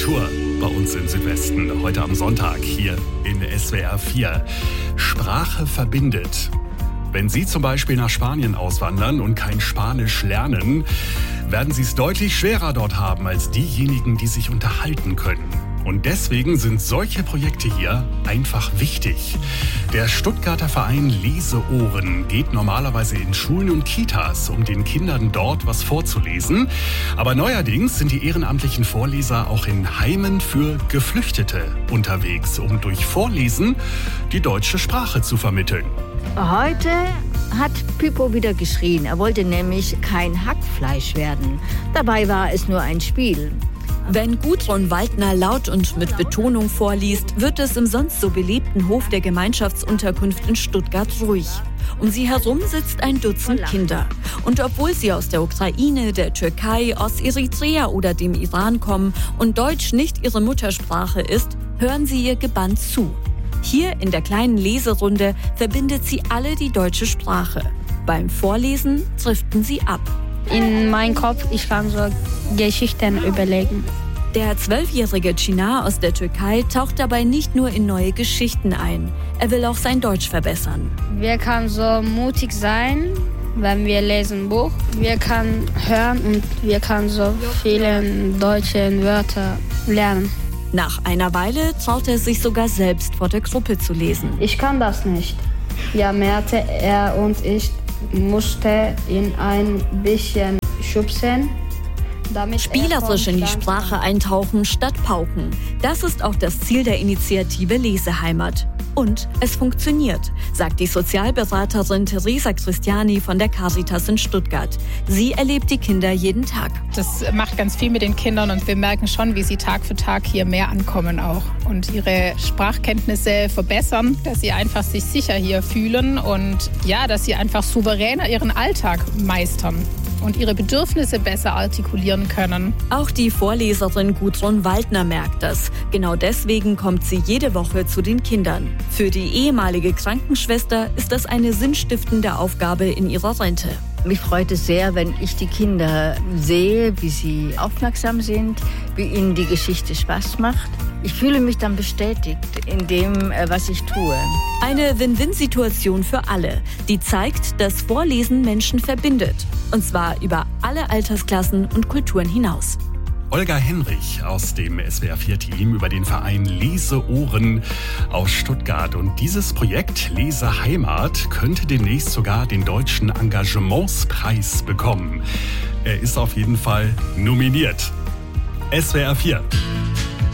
Kultur bei uns im Südwesten. Heute am Sonntag hier in SWR 4. Sprache verbindet. Wenn Sie zum Beispiel nach Spanien auswandern und kein Spanisch lernen, werden Sie es deutlich schwerer dort haben als diejenigen, die sich unterhalten können. Und deswegen sind solche Projekte hier einfach wichtig. Der Stuttgarter Verein Leseohren geht normalerweise in Schulen und Kitas, um den Kindern dort was vorzulesen. Aber neuerdings sind die ehrenamtlichen Vorleser auch in Heimen für Geflüchtete unterwegs, um durch Vorlesen die deutsche Sprache zu vermitteln. Heute hat Pippo wieder geschrien. Er wollte nämlich kein Hackfleisch werden. Dabei war es nur ein Spiel. Wenn Gudrun Waldner laut und mit Betonung vorliest, wird es im sonst so belebten Hof der Gemeinschaftsunterkunft in Stuttgart ruhig. Um sie herum sitzt ein Dutzend Kinder. Und obwohl sie aus der Ukraine, der Türkei, aus Eritrea oder dem Iran kommen und Deutsch nicht ihre Muttersprache ist, hören sie ihr gebannt zu. Hier in der kleinen Leserunde verbindet sie alle die deutsche Sprache. Beim Vorlesen driften sie ab. In meinem Kopf, ich kann so Geschichten überlegen. Der 12-jährige Çınar aus der Türkei taucht dabei nicht nur in neue Geschichten ein. Er will auch sein Deutsch verbessern. Wir können so mutig sein, wenn wir lesen Buch. Wir können hören und wir können so viele deutsche Wörter lernen. Nach einer Weile traut er sich sogar selbst vor der Gruppe zu lesen. Ich kann das nicht. Ja, merkte er und ich musste ihn ein bisschen schubsen. Spielerisch in die Sprache eintauchen statt pauken. Das ist auch das Ziel der Initiative Leseheimat. Und es funktioniert, sagt die Sozialberaterin Teresa Christiani von der Caritas in Stuttgart. Sie erlebt die Kinder jeden Tag. Das macht ganz viel mit den Kindern und wir merken schon, wie sie Tag für Tag hier mehr ankommen auch und ihre Sprachkenntnisse verbessern, dass sie einfach sich sicher hier fühlen und ja, dass sie einfach souveräner ihren Alltag meistern und ihre Bedürfnisse besser artikulieren können. Auch die Vorleserin Gudrun Waldner merkt das. Genau deswegen kommt sie jede Woche zu den Kindern. Für die ehemalige Krankenschwester ist das eine sinnstiftende Aufgabe in ihrer Rente. Mich freut es sehr, wenn ich die Kinder sehe, wie sie aufmerksam sind, wie ihnen die Geschichte Spaß macht. Ich fühle mich dann bestätigt in dem, was ich tue. Eine Win-Win-Situation für alle, die zeigt, dass Vorlesen Menschen verbindet. Und zwar über alle Altersklassen und Kulturen hinaus. Olga Henrich aus dem SWR4-Team über den Verein Leseohren aus Stuttgart. Und dieses Projekt Leseheimat könnte demnächst sogar den Deutschen Engagementspreis bekommen. Er ist auf jeden Fall nominiert. SWR4